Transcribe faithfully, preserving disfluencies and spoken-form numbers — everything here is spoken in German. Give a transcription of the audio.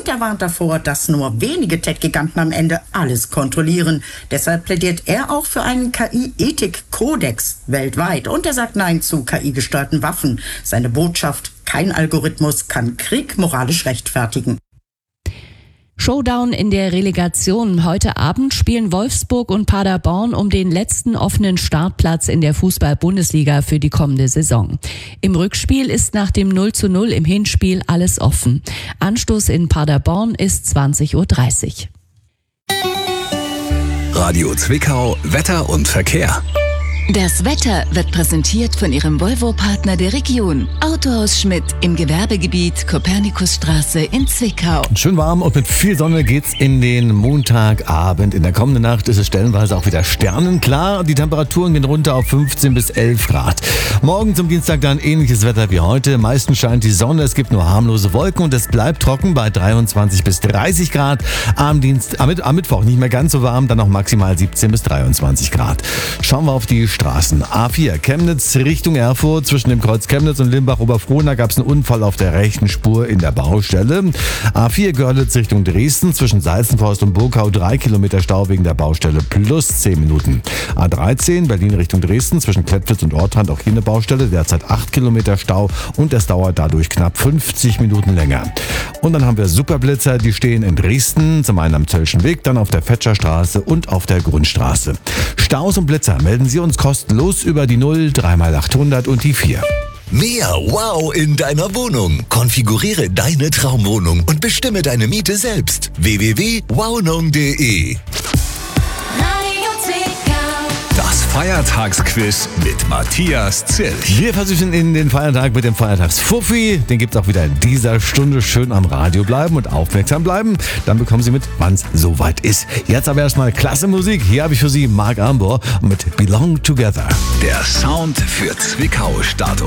Und er warnt davor, dass nur wenige Tech-Giganten am Ende alles kontrollieren. Deshalb plädiert er auch für einen K I-Ethik-Kodex weltweit. Und er sagt Nein zu K I-gesteuerten Waffen. Seine Botschaft: Kein Algorithmus kann Krieg moralisch rechtfertigen. Showdown in der Relegation. Heute Abend spielen Wolfsburg und Paderborn um den letzten offenen Startplatz in der Fußball-Bundesliga für die kommende Saison. Im Rückspiel ist nach dem null zu null im Hinspiel alles offen. Anstoß in Paderborn ist zwanzig Uhr dreißig. Radio Zwickau, Wetter und Verkehr. Das Wetter wird präsentiert von Ihrem Volvo-Partner der Region. Autohaus Schmidt im Gewerbegebiet Kopernikusstraße in Zwickau. Schön warm und mit viel Sonne geht's in den Montagabend. In der kommenden Nacht ist es stellenweise auch wieder sternenklar. Die Temperaturen gehen runter auf fünfzehn bis elf Grad. Morgen zum Dienstag dann ähnliches Wetter wie heute. Meistens scheint die Sonne, es gibt nur harmlose Wolken und es bleibt trocken bei dreiundzwanzig bis dreißig Grad. Am, Dienst, am, am Mittwoch nicht mehr ganz so warm, dann noch maximal siebzehn bis dreiundzwanzig Grad. Schauen wir auf die Straßen. A vier Chemnitz Richtung Erfurt. Zwischen dem Kreuz Chemnitz und Limbach-Oberfrohna gab es einen Unfall auf der rechten Spur in der Baustelle. A vier Görlitz Richtung Dresden. Zwischen Salzenforst und Burkau drei Kilometer Stau wegen der Baustelle plus zehn Minuten. A dreizehn Berlin Richtung Dresden. Zwischen Klettwitz und Ortrand auch hier eine Baustelle. Derzeit acht Kilometer Stau und es dauert dadurch knapp fünfzig Minuten länger. Und dann haben wir Superblitzer, die stehen in Dresden, zum einen am Zöllschen Weg, dann auf der Fetscherstraße und auf der Grundstraße. Staus und Blitzer melden Sie uns kostenlos über die null drei mal achthundert und die vier. Mehr Wow in deiner Wohnung. Konfiguriere deine Traumwohnung und bestimme deine Miete selbst. w w w punkt wownung punkt de Das Feiertagsquiz mit Matthias Zilch. Wir versuchen in den Feiertag mit dem Feiertagsfuffi. Den gibt es auch wieder in dieser Stunde. Schön am Radio bleiben und aufmerksam bleiben. Dann bekommen Sie mit, wann es soweit ist. Jetzt aber erstmal klasse Musik. Hier habe ich für Sie Mark Ambor mit Belong Together. Der Sound für Zwickau Start.